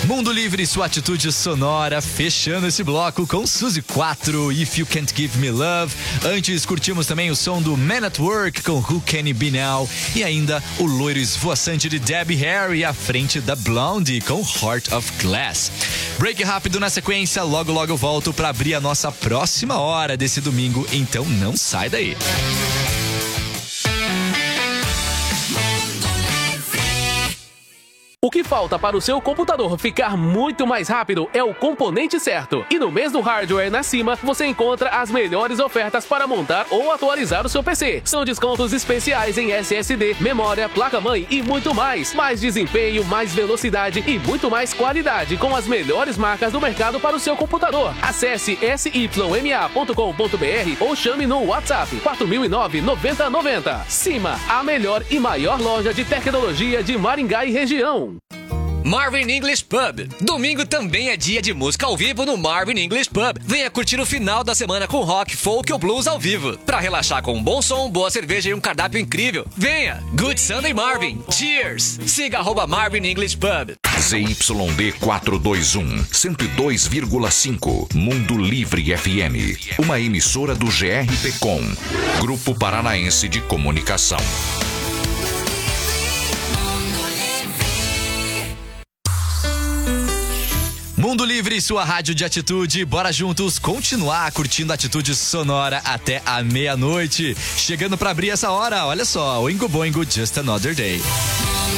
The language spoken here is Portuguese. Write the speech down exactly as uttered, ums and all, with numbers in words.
Mundo Livre, sua atitude sonora, fechando esse bloco com Suzy quatro, If You Can't Give Me Love. Antes curtimos também o som do Man at Work com Who Can It Be Now. E ainda o loiro esvoaçante de Debbie Harry à frente da Blondie com Heart of Glass. Break rápido na sequência, logo logo eu volto para abrir a nossa próxima hora desse domingo, então não sai daí. O que falta para o seu computador ficar muito mais rápido é o componente certo. E no mês do hardware na Cima, você encontra as melhores ofertas para montar ou atualizar o seu P C. São descontos especiais em S S D, memória, placa-mãe e muito mais. Mais desempenho, mais velocidade e muito mais qualidade com as melhores marcas do mercado para o seu computador. Acesse s y m a ponto com ponto b r ou chame no WhatsApp quatro mil e nove, noventa noventa. Cima, a melhor e maior loja de tecnologia de Maringá e região. Marvin English Pub. Domingo também é dia de música ao vivo no Marvin English Pub. Venha curtir o final da semana com rock, folk ou blues ao vivo. Pra relaxar com um bom som, boa cerveja e um cardápio incrível. Venha! Good Sunday Marvin. Cheers! Siga arroba Marvin English Pub. Z Y D quatrocentos e vinte e um, cento e dois vírgula cinco. Mundo Livre F M. Uma emissora do G R P Com. Grupo Paranaense de Comunicação. Mundo Livre, sua rádio de atitude. Bora juntos continuar curtindo a atitude sonora até a meia-noite. Chegando pra abrir essa hora, olha só, Oingo Boingo, Just Another Day.